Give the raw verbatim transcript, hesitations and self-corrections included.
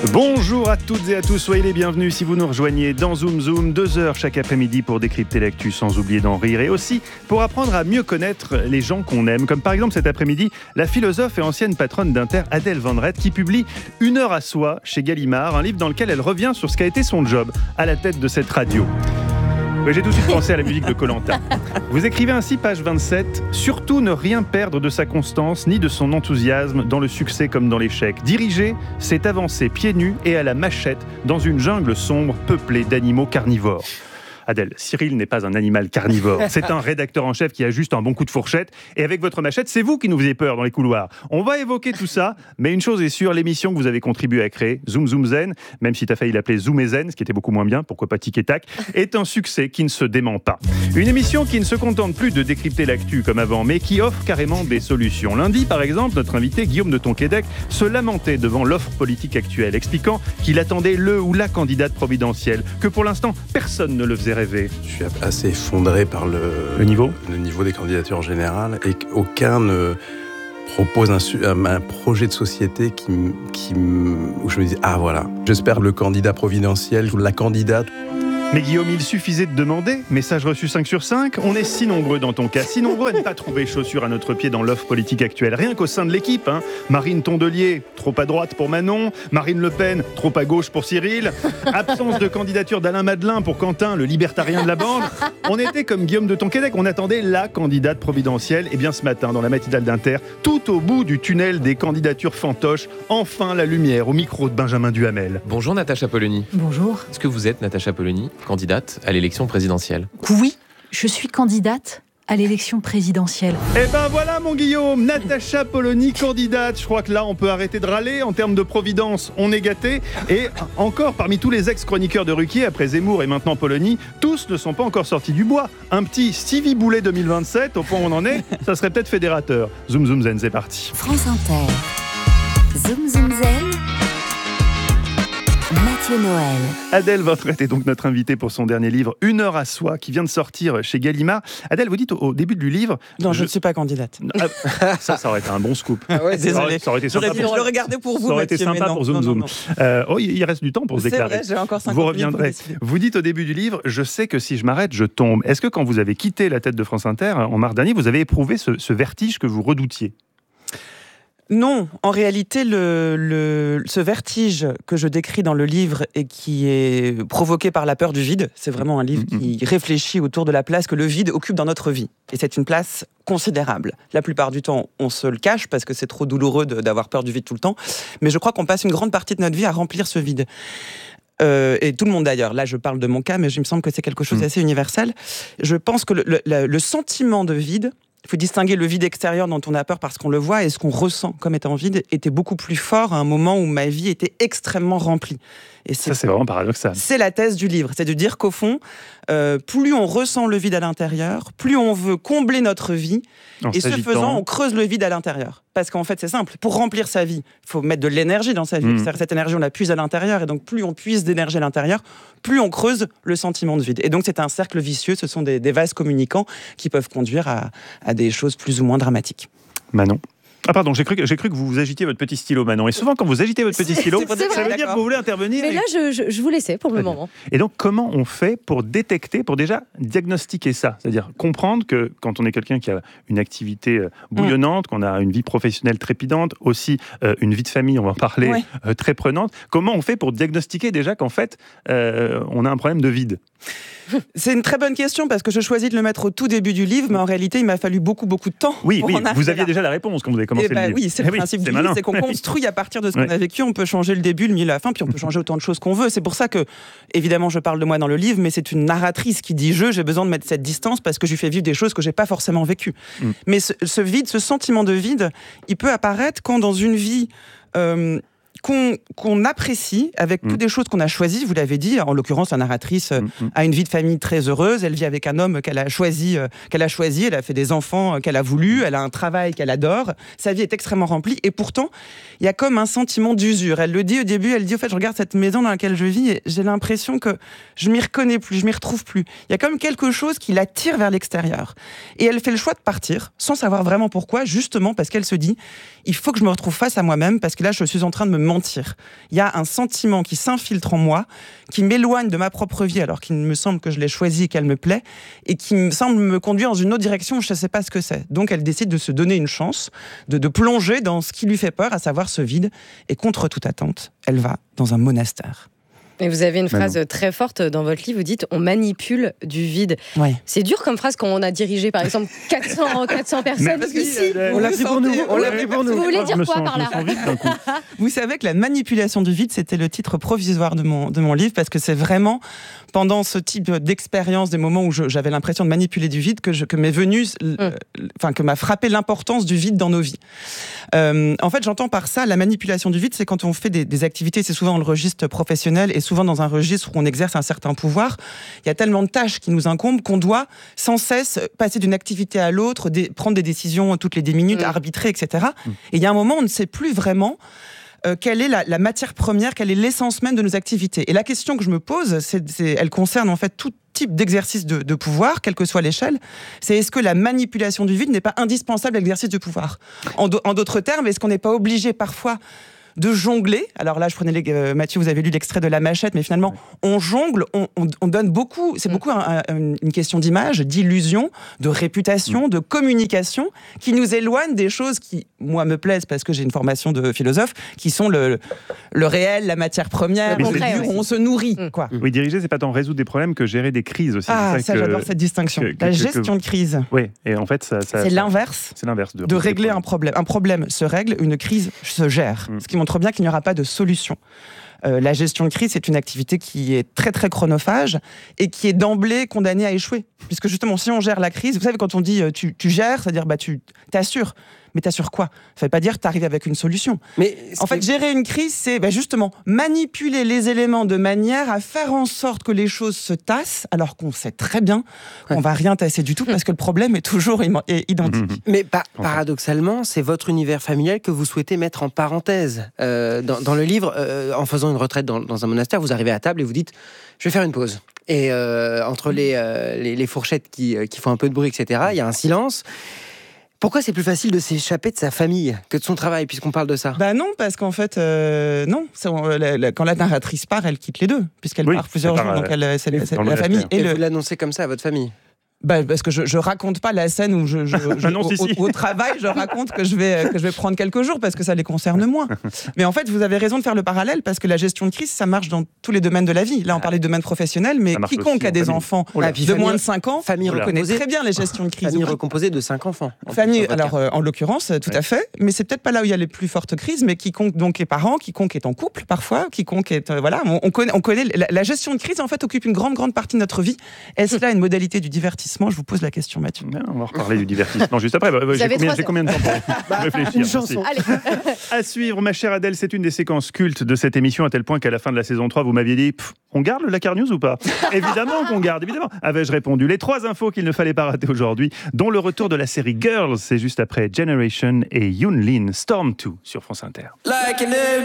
Bonjour à toutes et à tous, soyez les bienvenus si vous nous rejoignez dans Zoom Zoom, deux heures chaque après-midi pour décrypter l'actu sans oublier d'en rire et aussi pour apprendre à mieux connaître les gens qu'on aime, comme par exemple cet après-midi la philosophe et ancienne patronne d'Inter Adèle Van Reddt qui publie Une heure à soi chez Gallimard, un livre dans lequel elle revient sur ce qu'a été son job à la tête de cette radio. Oui, j'ai tout de suite pensé à la musique de Koh-Lanta. Vous écrivez ainsi, page vingt-sept, « Surtout ne rien perdre de sa constance ni de son enthousiasme dans le succès comme dans l'échec. Diriger, c'est avancer pieds nus et à la machette dans une jungle sombre peuplée d'animaux carnivores. » Adèle, Cyril n'est pas un animal carnivore. C'est un rédacteur en chef qui a juste un bon coup de fourchette. Et avec votre machette, c'est vous qui nous faisiez peur dans les couloirs. On va évoquer tout ça, mais une chose est sûre, l'émission que vous avez contribué à créer, Zoom Zoom Zen, même si tu as failli l'appeler Zoom et Zen, ce qui était beaucoup moins bien, pourquoi pas Tic et Tac, est un succès qui ne se dément pas. Une émission qui ne se contente plus de décrypter l'actu comme avant, mais qui offre carrément des solutions. Lundi, par exemple, notre invité Guillaume de Tonquédec se lamentait devant l'offre politique actuelle, expliquant qu'il attendait le ou la candidate providentielle, que pour l'instant, personne ne le faisait rêver. Je suis assez effondré par le, le, niveau le niveau des candidatures en général et qu'aucun ne propose un, un projet de société qui, qui, où je me dis « Ah voilà, j'espère le candidat providentiel ou la candidate ». Mais Guillaume, il suffisait de demander. Message reçu cinq sur cinq. On est si nombreux dans ton cas, si nombreux à ne pas trouver chaussures à notre pied dans l'offre politique actuelle. Rien qu'au sein de l'équipe. Hein. Marine Tondelier, trop à droite pour Manon. Marine Le Pen, trop à gauche pour Cyril. Absence de candidature d'Alain Madelin pour Quentin, le libertarien de la bande. On était comme Guillaume de Tonquédec. On attendait la candidate providentielle. Et bien ce matin, dans la matinale d'Inter, tout au bout du tunnel des candidatures fantoches, enfin la lumière au micro de Benjamin Duhamel. Bonjour Natacha Polony. Bonjour. Est-ce que vous êtes Natacha Polony, candidate à l'élection présidentielle? Oui, je suis candidate à l'élection présidentielle. Eh ben voilà mon Guillaume, Natacha Polony, candidate. Je crois que là on peut arrêter de râler. En termes de providence, on est gâté. Et encore, parmi tous les ex-chroniqueurs de Ruquier, après Zemmour et maintenant Polony, tous ne sont pas encore sortis du bois. Un petit Stevie Boulet deux mille vingt-sept, au point où on en est, ça serait peut-être fédérateur. Zoom Zoom Zen, c'est parti. France Inter. Zoom Zoom Zen. Mathieu Noël. Adèle Van Reddt est donc notre invitée pour son dernier livre, Une heure à soi, qui vient de sortir chez Gallimard. Adèle, vous dites au, au début du livre... Non, je, je ne suis pas candidate. Ah, ça, ça aurait été un bon scoop. Ah ouais, désolé. Ça aurait été sympa. J'aurais dû le regarder pour vous, Ça aurait Mathieu, été sympa non, pour Zoom non, Zoom. non, non. Euh, oh, il reste du temps pour se C'est déclarer. vrai, j'ai encore cinquante vous reviendrez. Vous dites au début du livre, je sais que si je m'arrête, je tombe. Est-ce que quand vous avez quitté la tête de France Inter, en mars dernier, vous avez éprouvé ce, ce vertige que vous redoutiez ? Non, en réalité, le, le, ce vertige que je décris dans le livre et qui est provoqué par la peur du vide, c'est vraiment un livre qui réfléchit autour de la place que le vide occupe dans notre vie. Et c'est une place considérable. La plupart du temps, on se le cache parce que c'est trop douloureux de, d'avoir peur du vide tout le temps. Mais je crois qu'on passe une grande partie de notre vie à remplir ce vide. Euh, et tout le monde d'ailleurs. Là, je parle de mon cas, mais il me semble que c'est quelque chose d'assez universel. Je pense que le, le, le sentiment de vide, il faut distinguer le vide extérieur dont on a peur parce qu'on le voit et ce qu'on ressent comme étant vide était beaucoup plus fort à un moment où ma vie était extrêmement remplie. Et c'est, ça, c'est vraiment paradoxal. C'est la thèse du livre. C'est de dire qu'au fond, euh, plus on ressent le vide à l'intérieur, plus on veut combler notre vie. En et ce faisant, on creuse le vide à l'intérieur. Parce qu'en fait, c'est simple. Pour remplir sa vie, il faut mettre de l'énergie dans sa vie. Mmh. Cette énergie, on la puise à l'intérieur. Et donc, plus on puise d'énergie à l'intérieur, plus on creuse le sentiment de vide. Et donc, c'est un cercle vicieux. Ce sont des, des vases communicants qui peuvent conduire à, à des choses plus ou moins dramatiques. Manon. Ah pardon, j'ai cru, que, j'ai cru que vous agitiez votre petit stylo, Manon. Et souvent, quand vous agitez votre petit stylo, c'est, c'est ça veut vrai, dire que vous voulez intervenir. Mais et... là, je, je, je vous laissais pour le moment. Et donc, comment on fait pour détecter, pour déjà diagnostiquer ça ? C'est-à-dire comprendre que quand on est quelqu'un qui a une activité bouillonnante, mmh. qu'on a une vie professionnelle trépidante, aussi euh, une vie de famille, on va en parler, ouais. euh, très prenante, comment on fait pour diagnostiquer déjà qu'en fait, euh, on a un problème de vide ? C'est une très bonne question parce que je choisis de le mettre au tout début du livre, mais en réalité, il m'a fallu beaucoup, beaucoup de temps. Oui, pour oui, en vous aviez là. déjà la réponse quand vous avez commencé bah, le livre. Oui, c'est le eh principe oui, du c'est livre, malin. c'est qu'on construit à partir de ce qu'on ouais. a vécu, on peut changer le début, le milieu, la fin, puis on peut changer autant de choses qu'on veut. C'est pour ça que, évidemment, je parle de moi dans le livre, mais c'est une narratrice qui dit « je », j'ai besoin de mettre cette distance parce que je lui fais vivre des choses que j'ai pas forcément vécues. Mm. Mais ce, ce vide, ce sentiment de vide, il peut apparaître quand dans une vie... Euh, Qu'on, qu'on apprécie avec mmh. toutes des choses qu'on a choisies, vous l'avez dit, en l'occurrence la narratrice mmh. a une vie de famille très heureuse, elle vit avec un homme qu'elle a choisi, euh, qu'elle a choisi, elle a fait des enfants euh, qu'elle a voulu, elle a un travail qu'elle adore, sa vie est extrêmement remplie et pourtant il y a comme un sentiment d'usure. Elle le dit au début, elle dit au fait je regarde cette maison dans laquelle je vis et j'ai l'impression que je m'y reconnais plus, je m'y retrouve plus. Il y a comme quelque chose qui l'attire vers l'extérieur et elle fait le choix de partir sans savoir vraiment pourquoi, justement parce qu'elle se dit il faut que je me retrouve face à moi-même parce que là je suis en train de me mentir. Il y a un sentiment qui s'infiltre en moi, qui m'éloigne de ma propre vie alors qu'il me semble que je l'ai choisie et qu'elle me plaît, et qui me semble me conduire dans une autre direction où je ne sais pas ce que c'est. Donc elle décide de se donner une chance, de, de plonger dans ce qui lui fait peur, à savoir ce vide, et contre toute attente, elle va dans un monastère. Et vous avez une phrase non. très forte dans votre livre, vous dites « on manipule du vide Ouais. ». C'est dur comme phrase quand on a dirigé par exemple quatre cents, quatre cents personnes Merci, ici. euh, On l'a pris pour nous, on l'a pris pour nous. Vous voulez Je dire me quoi sens- par je me là sens vite d'un coup. Vous savez que la manipulation du vide, c'était le titre provisoire de mon, de mon livre, parce que c'est vraiment pendant ce type d'expérience, des moments où je, j'avais l'impression de manipuler du vide, que, je, que m'est venu, euh, enfin que m'a frappé l'importance du vide dans nos vies. Euh, en fait, j'entends par ça, la manipulation du vide, c'est quand on fait des, des activités, c'est souvent dans le registre professionnel et souvent dans un registre où on exerce un certain pouvoir. Il y a tellement de tâches qui nous incombent qu'on doit sans cesse passer d'une activité à l'autre, des, prendre des décisions toutes les dix minutes, mmh. arbitrer, et cetera. Mmh. Et il y a un moment où on ne sait plus vraiment Euh, quelle est la, la matière première, quelle est l'essence même de nos activités. Et la question que je me pose, c'est, c'est, elle concerne en fait tout type d'exercice de, de pouvoir, quelle que soit l'échelle, c'est est-ce que la manipulation du vide n'est pas indispensable à l'exercice du pouvoir ? En, do, en d'autres termes, est-ce qu'on n'est pas obligé parfois de jongler. Alors là, je prenais les, euh, Mathieu, vous avez lu l'extrait de La Machette, mais finalement, on jongle, on, on, on donne beaucoup. C'est beaucoup un, un, une question d'image, d'illusion, de réputation, de communication, qui nous éloigne des choses qui, moi, me plaisent parce que j'ai une formation de philosophe, qui sont le, le réel, la matière première, le concret, où on se nourrit. Mmh. Quoi. Oui, diriger, c'est pas tant résoudre des problèmes que gérer des crises aussi. Ah, c'est ça, que, j'adore cette distinction. que, que, la que, gestion que, de crise. Oui, et en fait, ça, ça c'est ça, l'inverse. C'est l'inverse de, de régler un problème. Un problème se règle, une crise se gère. Mmh. Ce qui montre bien qu'il n'y aura pas de solution. Euh, la gestion de crise, c'est une activité qui est très très chronophage et qui est d'emblée condamnée à échouer. Puisque justement, si on gère la crise, vous savez, quand on dit euh, tu, tu gères, c'est-à-dire bah, tu t'assures. Mais t'assures quoi ? Ça ne veut pas dire que tu arrives avec une solution. Mais en fait, est... gérer une crise, c'est bah, justement manipuler les éléments de manière à faire en sorte que les choses se tassent, alors qu'on sait très bien qu'on ne va rien tasser du tout parce que le problème est toujours im- est identique. Mmh. Mais pa- paradoxalement, c'est votre univers familial que vous souhaitez mettre en parenthèse. Euh, dans, dans le livre, euh, en faisant une retraite dans, dans un monastère, vous arrivez à table et vous dites « je vais faire une pause ». Et euh, entre les, euh, les, les fourchettes qui, qui font un peu de bruit, et cetera, il y a un silence. Pourquoi c'est plus facile de s'échapper de sa famille que de son travail, puisqu'on parle de ça ? Bah non, parce qu'en fait, euh, non. On, la, la, quand la narratrice part, elle quitte les deux, puisqu'elle oui, part plusieurs jours. Donc elle, c'est, c'est, c'est la famille. Et, et le... vous l'annoncez comme ça à votre famille ? Bah, parce que je, je raconte pas la scène où je, je, je non, si, au, si. au, au travail je raconte que je vais que je vais prendre quelques jours parce que ça les concerne moins. Mais en fait vous avez raison de faire le parallèle parce que la gestion de crise ça marche dans tous les domaines de la vie. Là on parlait de domaine professionnel, mais quiconque a des famille. enfants oh là, de famille, moins de cinq ans famille reconnaît très bien les gestions de crise. Famille recomposée de cinq enfants. Famille, alors euh, en l'occurrence tout ouais. à fait, mais c'est peut-être pas là où il y a les plus fortes crises, mais quiconque donc est parent, quiconque est en couple parfois, quiconque est euh, voilà, on, on connaît on connaît la, la gestion de crise en fait occupe une grande grande partie de notre vie. Est-ce là une modalité du divertissement ? Je vous pose la question. Mathieu. On va reparler du divertissement juste après. J'ai combien, j'ai combien de temps pour bah, réfléchir une chanson. À suivre, ma chère Adèle, c'est une des séquences cultes de cette émission, à tel point qu'à la fin de la saison trois, vous m'aviez dit on garde le Lakar News ou pas ? Évidemment qu'on garde, évidemment. Avais-je répondu ? Les trois infos qu'il ne fallait pas rater aujourd'hui, dont le retour de la série Girls, c'est juste après Generation et Yoon Lin, Storm deux sur France Inter. Like